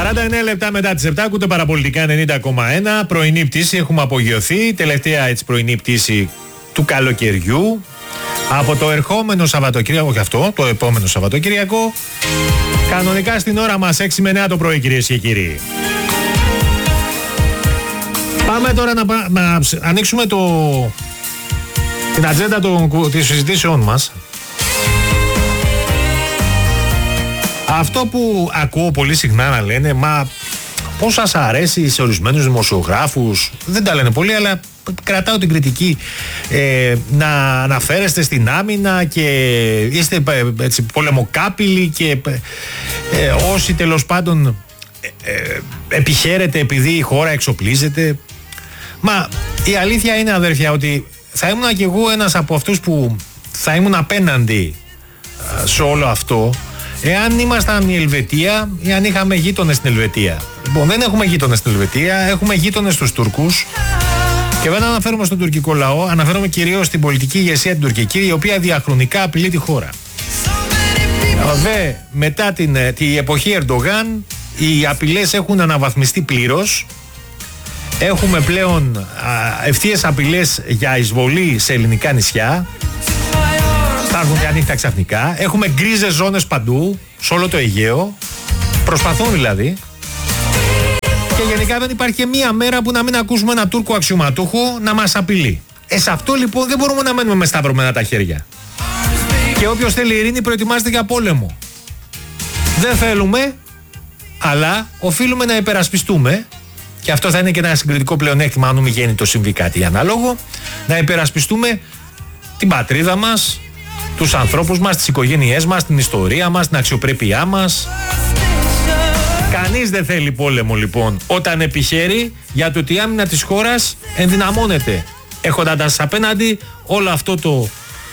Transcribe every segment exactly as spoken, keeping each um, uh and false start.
σαράντα εννέα λεπτά μετά τις επτά, ακούτε Παραπολιτικά ενενήντα κόμμα ένα. Πρωινή πτήση, έχουμε απογειωθεί. Τελευταία έτσι πρωινή πτήση του καλοκαιριού. Από το ερχόμενο Σαββατοκύριακο, όχι αυτό, το επόμενο Σαββατοκύριακο. Κανονικά στην ώρα μας έξι με εννέα το πρωί, κυρίες και κύριοι. Πάμε τώρα να, να ανοίξουμε το, την ατζέντα των, της συζητήσεών μας. Αυτό που ακούω πολύ συχνά να λένε, μα πώς σας αρέσει σε ορισμένους δημοσιογράφους, δεν τα λένε πολύ, αλλά κρατάω την κριτική, ε, να αναφέρεστε στην άμυνα και είστε έτσι, πολεμοκάπηλοι και ε, όσοι τέλος πάντων ε, ε, επιχαίρετε επειδή η χώρα εξοπλίζεται. Μα η αλήθεια είναι, αδέρφια, ότι θα ήμουν και εγώ ένας από αυτούς που θα ήμουν απέναντι σε όλο αυτό, εάν ήμασταν η Ελβετία ή αν είχαμε γείτονες στην Ελβετία. Λοιπόν, δεν έχουμε γείτονες στην Ελβετία, έχουμε γείτονες στους Τούρκους. Και δεν αναφέρομαι στον τουρκικό λαό, αναφέρομαι κυρίως στην πολιτική ηγεσία την τουρκική, η οποία διαχρονικά απειλεί τη χώρα. Δε, μετά την, την εποχή Ερντογάν, οι απειλές έχουν αναβαθμιστεί πλήρως. Έχουμε πλέον ευθείες απειλές για εισβολή σε ελληνικά νησιά. Υπάρχουν και ανοιχτά ξαφνικά. Έχουμε γκρίζες ζώνες παντού, σε όλο το Αιγαίο. Προσπαθούν δηλαδή. Και γενικά δεν υπάρχει και μία μέρα που να μην ακούσουμε έναν Τούρκο αξιωματούχο να μας απειλεί. Ε, σε αυτό λοιπόν δεν μπορούμε να μένουμε με σταυρωμένα τα χέρια. Και όποιος θέλει ειρήνη προετοιμάζεται για πόλεμο. Δεν θέλουμε, αλλά οφείλουμε να υπερασπιστούμε, και αυτό θα είναι και ένα συγκριτικό πλεονέκτημα αν μην γίνει το συμβεί κάτι ανάλογο, να υπερασπιστούμε την πατρίδα μας, τους ανθρώπους μας, τις οικογένειές μας, την ιστορία μας, την αξιοπρέπειά μας. Κανείς δεν θέλει πόλεμο λοιπόν όταν επιχαίρει για το ότι η άμυνα της χώρας ενδυναμώνεται, έχοντας απέναντι όλο αυτό το,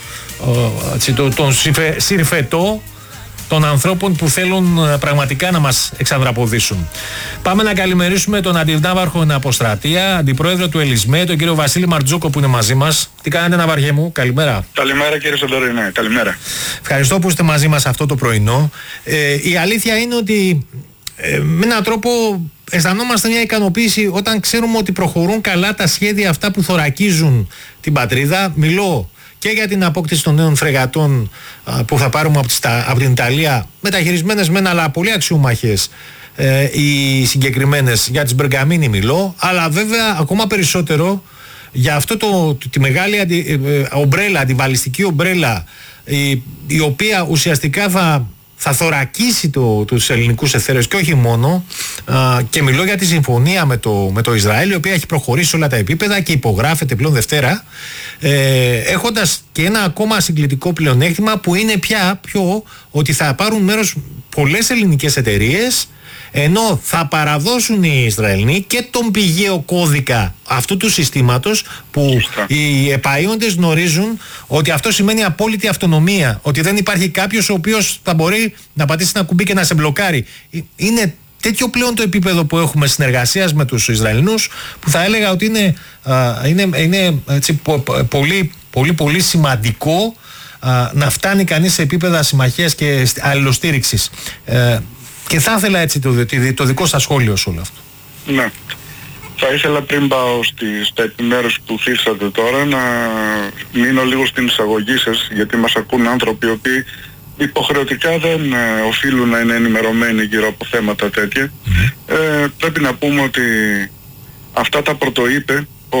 το, το τον συρφετό των ανθρώπων που θέλουν πραγματικά να μας εξανδραποδίσουν. Πάμε να καλημερίσουμε τον αντινάβαρχο εν αποστρατεία, αντιπρόεδρο του Ελισμέ, τον κύριο Βασίλη Μαρτζούκο που είναι μαζί μας. Τι κάνετε, ναυαρχέ μου, καλημέρα. Καλημέρα κύριε Σαντορή, ναι, καλημέρα. Ευχαριστώ που είστε μαζί μας αυτό το πρωινό. Ε, η αλήθεια είναι ότι ε, με έναν τρόπο αισθανόμαστε μια ικανοποίηση όταν ξέρουμε ότι προχωρούν καλά τα σχέδια αυτά που θωρακίζουν την πατρίδα. Μιλώ και για την απόκτηση των νέων φρεγατών α, που θα πάρουμε από, τις, από την Ιταλία, μεταχειρισμένες μεν αλλά πολύ αξιόμαχες, ε, οι συγκεκριμένες, για τις Μπεργαμίνι μιλώ, αλλά βέβαια ακόμα περισσότερο για αυτό το, τη μεγάλη αντι, ε, ομπρέλα, αντιβαλιστική ομπρέλα, η, η οποία ουσιαστικά θα, θα θωρακίσει το, τους ελληνικούς εθέρες και όχι μόνο, α, και μιλώ για τη συμφωνία με το, με το Ισραήλ, η οποία έχει προχωρήσει σε όλα τα επίπεδα και υπογράφεται πλέον Δευτέρα, ε, έχοντας και ένα ακόμα συγκλητικό πλεονέκτημα που είναι πια πιο ότι θα πάρουν μέρος πολλές ελληνικές εταιρείες, ενώ θα παραδώσουν οι Ισραηλοί και τον πηγαίο κώδικα αυτού του συστήματος που οι επαΐοντες γνωρίζουν ότι αυτό σημαίνει απόλυτη αυτονομία, ότι δεν υπάρχει κάποιος ο οποίος θα μπορεί να πατήσει ένα κουμπί και να σε μπλοκάρει. Είναι τέτοιο πλέον το επίπεδο που έχουμε συνεργασίας με τους Ισραηλινούς, που θα έλεγα ότι είναι, α, είναι, είναι έτσι, πο, πολύ, πολύ πολύ σημαντικό α, να φτάνει κανείς σε επίπεδα συμμαχίας και αλληλοστήριξης. Ε, Και θα ήθελα έτσι το, το, το δικό σας σχόλιο σε όλο αυτό. Ναι. Θα ήθελα πριν πάω στη, στα επιμέρους που θίξατε τώρα να μείνω λίγο στην εισαγωγή σας, γιατί μας ακούν άνθρωποι οι οποίοι υποχρεωτικά δεν ε, οφείλουν να είναι ενημερωμένοι γύρω από θέματα τέτοια. Mm-hmm. Ε, πρέπει να πούμε ότι αυτά τα πρωτοείπε ο,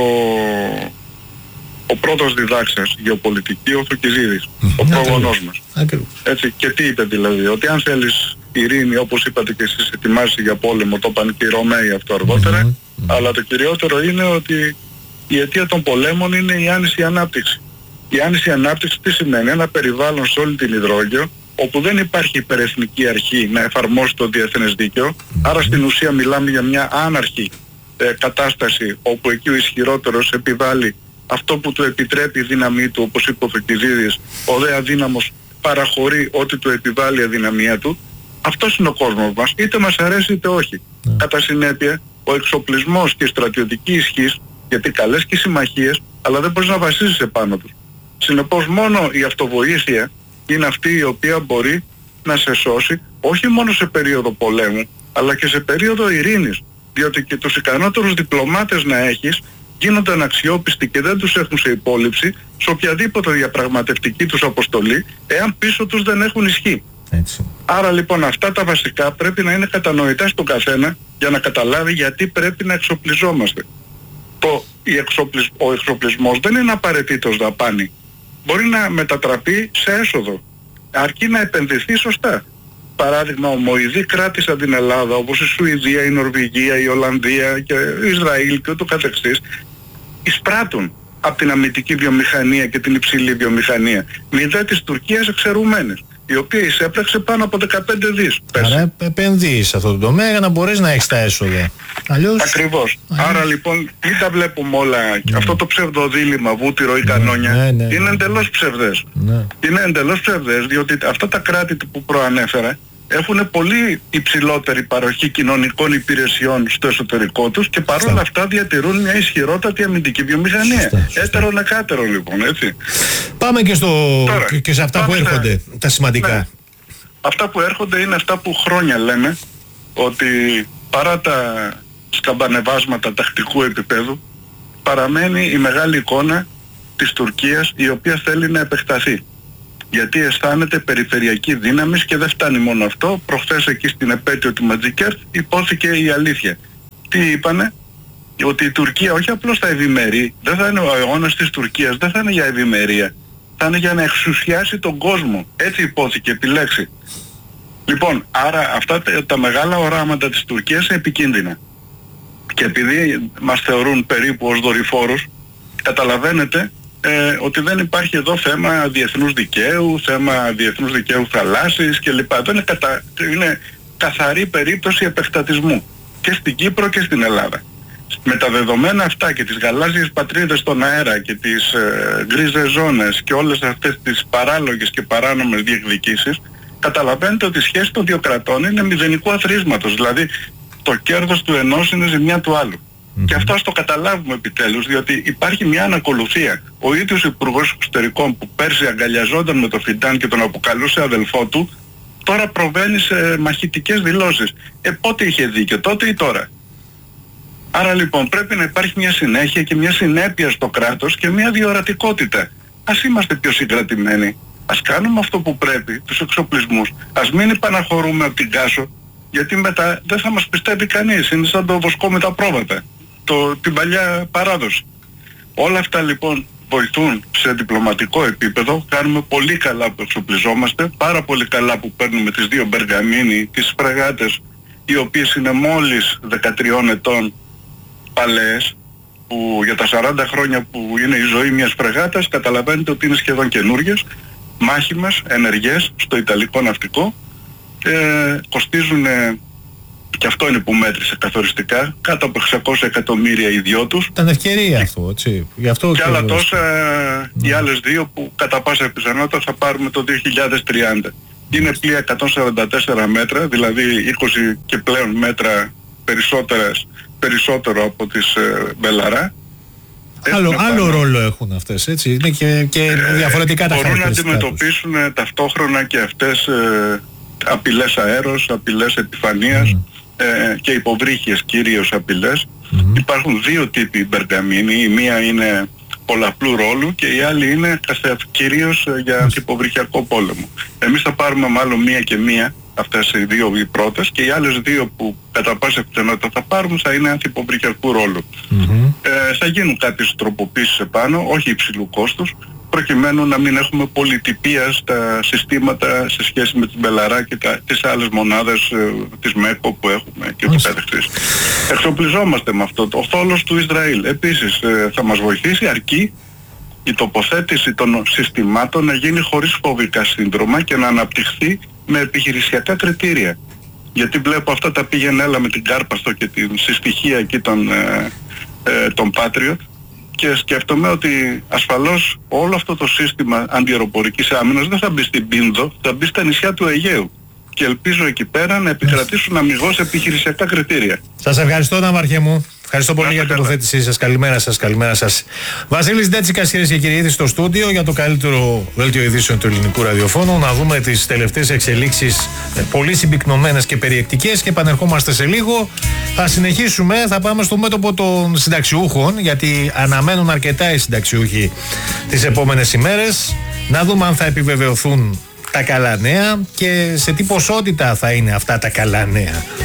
ο πρώτος διδάξας γεωπολιτική, ο Θουκυζίδης, mm-hmm. ο πρόγονός μας. Mm-hmm. Έτσι, και τι είπε δηλαδή, ότι αν θέλεις ειρήνη, όπως είπατε και εσείς, ετοιμάζεσαι για πόλεμο, το είπαν και οι Ρωμαίοι αυτό αργότερα, mm-hmm. αλλά το κυριότερο είναι ότι η αιτία των πολέμων είναι η άνηση ανάπτυξη. Η άνηση ανάπτυξη τι σημαίνει? Ένα περιβάλλον σε όλη την υδρόγειο, όπου δεν υπάρχει υπερεθνική αρχή να εφαρμόσει το διεθνές δίκαιο, mm-hmm. άρα στην ουσία μιλάμε για μια άναρχη ε, κατάσταση, όπου εκεί ο ισχυρότερος επιβάλλει αυτό που του επιτρέπει η δύναμή του, όπως είπε ο Θουκυζίδης, ο δε αδύναμος παραχωρεί ό,τι του επιβάλλει η αδυναμία του. Αυτός είναι ο κόσμος μας, είτε μας αρέσει είτε όχι. Yeah. Κατά συνέπεια, ο εξοπλισμός και η στρατιωτική ισχύς, γιατί καλές και συμμαχίες, αλλά δεν μπορείς να βασίζεσαι πάνω τους. Συνεπώς μόνο η αυτοβοήθεια είναι αυτή η οποία μπορεί να σε σώσει, όχι μόνο σε περίοδο πολέμου, αλλά και σε περίοδο ειρήνης. Διότι και τους ικανότερους διπλωμάτες να έχεις γίνονταν αξιόπιστοι και δεν τους έχουν σε υπόλοιψη σε οποιαδήποτε διαπραγματευτική τους αποστολή, εάν πίσω τους δεν έχουν ισχύ. Έτσι. Άρα λοιπόν αυτά τα βασικά πρέπει να είναι κατανοητά στον καθένα για να καταλάβει γιατί πρέπει να εξοπλιζόμαστε. Το, η εξοπλισ, ο εξοπλισμός δεν είναι απαραίτητος δαπάνη. Μπορεί να μετατραπεί σε έσοδο, αρκεί να επενδυθεί σωστά. Παράδειγμα, ομοειδή κράτη σαν την Ελλάδα, όπως η Σουηδία, η Νορβηγία, η Ολλανδία και η Ισραήλ και ούτω καθεξής, εισπράττουν από την αμυντική βιομηχανία και την υψηλή βιομηχανία. Μηδέ της Τουρκίας εξαιρουμένες, η οποία εισέπραξε πάνω από δεκαπέντε δις. Άρα επενδύεις σε αυτό το τομέα για να μπορείς να έχεις τα έσοδα. Αλλιώς... Ακριβώς. Άρα... Άρα λοιπόν μην τα βλέπουμε όλα. Ναι. Αυτό το ψευδοδίλημμα, βούτυρο ή κανόνια, ναι, ναι, ναι, είναι εντελώς ψευδές. Ναι. Είναι εντελώς ψευδές, διότι αυτά τα κράτη που προανέφερα έχουν πολύ υψηλότερη παροχή κοινωνικών υπηρεσιών στο εσωτερικό τους και παρόλα αυτά διατηρούν μια ισχυρότατη αμυντική βιομηχανία. Έτερον εκάτερον λοιπόν, έτσι. Πάμε και, στο... Τώρα, και σε αυτά που έρχονται, στα... τα σημαντικά. Ναι. Αυτά που έρχονται είναι αυτά που χρόνια λέμε, ότι παρά τα σκαμπανεβάσματα τακτικού επίπεδου παραμένει η μεγάλη εικόνα της Τουρκίας, η οποία θέλει να επεκταθεί. Γιατί αισθάνεται περιφερειακή δύναμη και δεν φτάνει μόνο αυτό. Προχθές εκεί στην επέτειο του Ματζικέρτ υπόθηκε η αλήθεια. Τι είπανε? Ότι η Τουρκία όχι απλώς θα ευημερεί, δεν θα είναι ο αιώνας της Τουρκίας, δεν θα είναι για ευημερία. Θα είναι για να εξουσιάσει τον κόσμο. Έτσι υπόθηκε, επιλέξει. Λοιπόν, άρα αυτά τα, τα μεγάλα οράματα της Τουρκίας είναι επικίνδυνα. Και επειδή μας θεωρούν περίπου ως δορυφόρους, καταλαβαίνετε Ε, ότι δεν υπάρχει εδώ θέμα διεθνούς δικαίου, θέμα διεθνούς δικαίου θαλάσσης κλπ. Δεν είναι, κατα... είναι καθαρή περίπτωση επεκτατισμού και στην Κύπρο και στην Ελλάδα. Με τα δεδομένα αυτά και τις γαλάζιες πατρίδες στον αέρα και τις ε, γκρίζες ζώνες και όλες αυτές τις παράλογες και παράνομες διεκδικήσεις, καταλαβαίνετε ότι η σχέση των δύο κρατών είναι μηδενικού αθροίσματος. Δηλαδή το κέρδος του ενός είναι ζημιά του άλλου. Mm-hmm. Και αυτό ας το καταλάβουμε επιτέλους, διότι υπάρχει μια ανακολουθία. Ο ίδιος Υπουργός Εξωτερικών που πέρσι αγκαλιαζόταν με το Φιντάν και τον αποκαλούσε αδελφό του, τώρα προβαίνει σε μαχητικές δηλώσεις. Ε, πότε είχε δίκιο, τότε ή τώρα? Άρα λοιπόν πρέπει να υπάρχει μια συνέχεια και μια συνέπεια στο κράτος και μια διορατικότητα. Ας είμαστε πιο συγκρατημένοι. Ας κάνουμε αυτό που πρέπει, τους εξοπλισμούς. Ας μην υπαναχωρούμε από την Κάσο, γιατί μετά δεν θα μας πιστεύει κανείς. Είναι σαν το βοσκό με τα πρόβατα. Το, την παλιά παράδοση. Όλα αυτά λοιπόν βοηθούν σε διπλωματικό επίπεδο. Κάνουμε πολύ καλά που εξοπλιζόμαστε, πάρα πολύ καλά που παίρνουμε τις δύο Μπεργαμίνι, τις φρεγάτες, οι οποίες είναι μόλις δεκατριών ετών παλαιές, που για τα σαράντα χρόνια που είναι η ζωή μιας φρεγάτας καταλαβαίνετε ότι είναι σχεδόν καινούργιες, μάχημες, ενεργές στο Ιταλικό ναυτικό, ε, κοστίζουν... Και αυτό είναι που μέτρησε καθοριστικά, κάτω από εξακόσια εκατομμύρια οι δυο τους. Ήταν ευκαιρία αυτό, έτσι. Γι' αυτό και άλλα τόσα ναι. Οι άλλες δύο που κατά πάσα πιθανότητα θα πάρουμε το δύο χιλιάδες τριάντα. Είναι πλοία εκατόν σαράντα τέσσερα μέτρα, δηλαδή είκοσι και πλέον μέτρα περισσότερο από τις ε, Μπελαρά. Άλλο, άλλο ρόλο έχουν αυτές, έτσι. Είναι και, και ε, διαφορετικά τα χαρακτηριστικά. Μπορούν να αντιμετωπίσουν τους. Ταυτόχρονα και αυτές ε, απειλές αέρος, απειλές επιφανείας. Mm. Ε, και υποβρύχιες κυρίως απειλές. Mm-hmm. Υπάρχουν δύο τύποι Μπεργαμίνι, η μία είναι πολλαπλού ρόλου και η άλλη είναι κυρίως για υποβρυχιακό πόλεμο. Εμείς θα πάρουμε μάλλον μία και μία, αυτές οι δύο οι πρώτες, και οι άλλες δύο που κατά πάσα πιθανότητα θα πάρουμε θα είναι αντιποβρυχιακού ρόλου. Mm-hmm. Ε, θα γίνουν κάποιες τροποποίησεις επάνω, όχι υψηλού κόστους, προκειμένου να μην έχουμε πολυτυπία στα συστήματα σε σχέση με την Μπελαρά και τα, τις άλλες μονάδες ε, της ΜΕΚΟ που έχουμε και ούτω καθεξής. Εξοπλιζόμαστε με αυτό. Ο θόλος του Ισραήλ επίσης ε, θα μας βοηθήσει, αρκεί η τοποθέτηση των συστημάτων να γίνει χωρίς φοβικά σύνδρομα και να αναπτυχθεί με επιχειρησιακά κριτήρια. Γιατί βλέπω αυτά τα πήγαινε έλα με την Κάρπαστο και την συστοιχεία εκεί των, ε, ε, των Patriot, και σκέφτομαι ότι ασφαλώς όλο αυτό το σύστημα αντιαεροπορικής άμυνας δεν θα μπει στην Πίνδο, θα μπει στα νησιά του Αιγαίου. και ελπίζω εκεί πέρα να επικρατήσουν αμιγώς επιχειρησιακά κριτήρια. Σας ευχαριστώ, Ναύαρχέ μου. Ευχαριστώ πολύ για την τοποθέτησή σας. Καλημέρα σας, καλημέρα σας. Βασίλης Ντέτσικας, κυρίες και κύριοι, στο στούντιο για το καλύτερο δέλτιο ειδήσεων του ελληνικού ραδιοφώνου. Να δούμε τις τελευταίες εξελίξεις, πολύ συμπυκνωμένες και περιεκτικές, και επανερχόμαστε σε λίγο. Θα συνεχίσουμε, θα πάμε στο μέτωπο των συνταξιούχων, γιατί αναμένουν αρκετά οι συνταξιούχοι τις επόμενες ημέρες. Να δούμε αν θα επιβεβαιωθούν τα καλά νέα και σε τι ποσότητα θα είναι αυτά τα καλά νέα.